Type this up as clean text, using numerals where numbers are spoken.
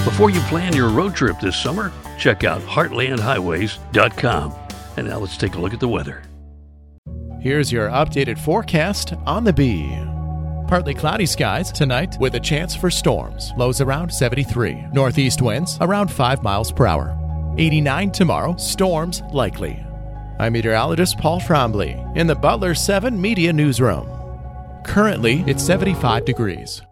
Before you plan your road trip this summer, check out heartlandhighways.com. And now let's take a look at the weather. Here's your updated forecast on the Bee. Partly cloudy skies tonight with a chance for storms. Lows around 73. Northeast winds around 5 miles per hour. 89 tomorrow. Storms likely. I'm meteorologist Paul Trombley in the Butler 7 Media Newsroom. Currently, it's 75 degrees.